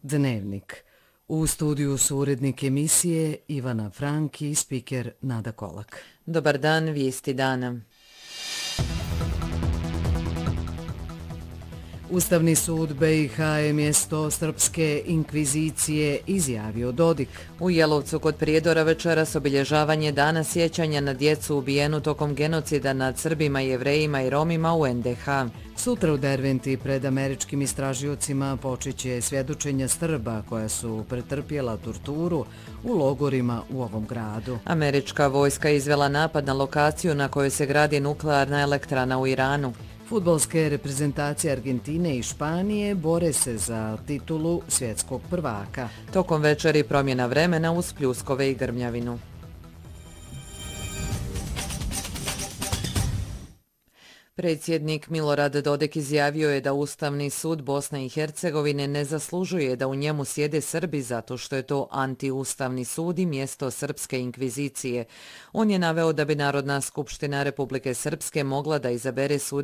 Dnevnik. U studiju su urednik emisije Ivana Frank i spiker Nada Kolak. Dobar dan, vijesti dana. Ustavni sud BiH je mjesto srpske inkvizicije, izjavio Dodik. U Jelovcu kod Prijedora večeras obilježavanje dana sjećanja na djecu ubijenu tokom genocida nad Srbima, Jevrejima i Romima u NDH. Sutra u Derventi pred američkim istražiocima počeće svjedočenja Srba koja su pretrpjela torturu u logorima u ovom gradu. Američka vojska izvela napad na lokaciju na kojoj se gradi nuklearna elektrana u Iranu. Fudbalske reprezentacije Argentine i Španije bore se za titulu svjetskog prvaka. Tokom večeri promjena vremena uz pljuskove i grmljavinu. Predsjednik Milorad Dodik izjavio je da Ustavni sud Bosne i Hercegovine ne zaslužuje da u njemu sjede Srbi zato što je to antiustavni sud i mjesto srpske inkvizicije. On je naveo da bi Narodna skupština Republike Srpske mogla da izabere sud